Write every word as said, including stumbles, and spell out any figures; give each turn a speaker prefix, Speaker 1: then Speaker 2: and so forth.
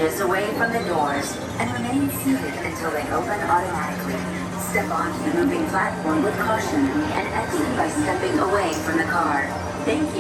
Speaker 1: inches away from the doors and remain seated until they open automatically. Step onto the moving platform with caution and exit by stepping away from the car. Thank